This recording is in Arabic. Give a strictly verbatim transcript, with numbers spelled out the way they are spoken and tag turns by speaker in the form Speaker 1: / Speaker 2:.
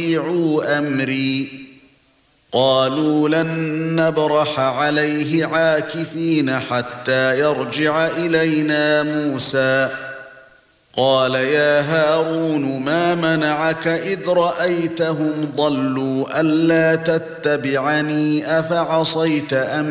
Speaker 1: وأطيعوا أمري. قالوا لن نبرح عليه عاكفين حتى يرجع إلينا موسى. قال يا هارون ما منعك إذ رأيتهم ضلوا ألا تتبعني أفعصيت أمري